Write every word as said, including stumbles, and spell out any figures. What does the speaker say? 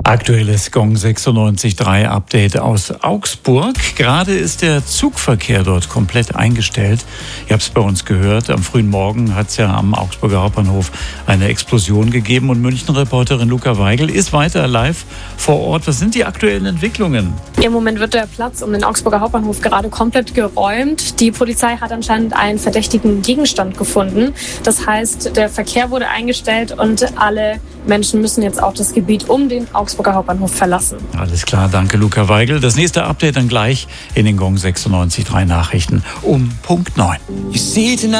Aktuelles Gong sechsundneunzig Komma drei Update aus Augsburg. Gerade ist der Zugverkehr dort komplett eingestellt. Ihr habt es bei uns gehört. Am frühen Morgen hat es ja am Augsburger Hauptbahnhof eine Explosion gegeben. Und München-Reporterin Luca Weigel ist weiter live vor Ort. Was sind die aktuellen Entwicklungen? Im Moment wird der Platz um den Augsburger Hauptbahnhof gerade komplett geräumt. Die Polizei hat anscheinend einen verdächtigen Gegenstand gefunden. Das heißt, der Verkehr wurde eingestellt und alle Menschen müssen jetzt auch das Gebiet um den Augsburger Hauptbahnhof verlassen. Alles klar, danke Luca Weigel. Das nächste Update dann gleich in den Gong sechsundneunzig Komma drei Nachrichten um Punkt neun.